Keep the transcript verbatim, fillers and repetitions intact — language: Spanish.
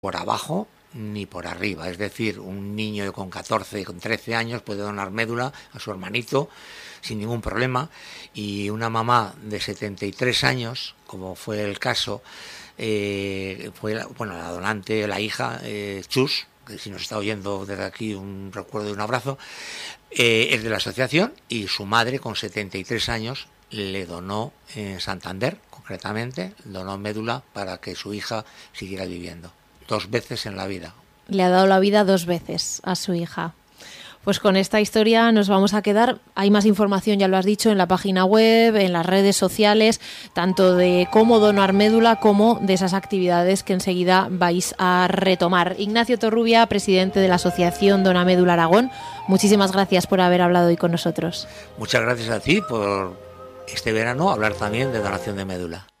por abajo ni por arriba. Es decir, un niño con catorce, con trece años puede donar médula a su hermanito sin ningún problema, y una mamá de setenta y tres años, como fue el caso, eh, fue la, bueno, la donante, la hija, eh, Chus, que si nos está oyendo desde aquí un recuerdo y un abrazo, eh, es de la asociación, y su madre con setenta y tres años le donó en Santander, concretamente, donó médula para que su hija siguiera viviendo. Dos veces en la vida. Le ha dado la vida dos veces a su hija. Pues con esta historia nos vamos a quedar. Hay más información, ya lo has dicho, en la página web, en las redes sociales, tanto de cómo donar médula como de esas actividades que enseguida vais a retomar. Ignacio Torrubia, presidente de la Asociación Dona Médula Aragón, muchísimas gracias por haber hablado hoy con nosotros. Muchas gracias a ti por este verano hablar también de donación de médula.